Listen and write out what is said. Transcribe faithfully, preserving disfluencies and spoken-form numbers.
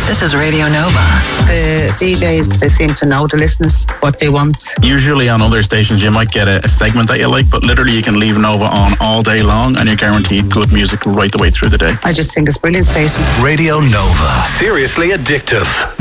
This is Radio Nova. The D Js, they seem to know the listeners, what they want. Usually on other stations you might get a, a segment that you like, but literally you can leave Nova on all day long and you're guaranteed good music right the way through the day. I just think it's a brilliant station. Radio Nova. Seriously addictive.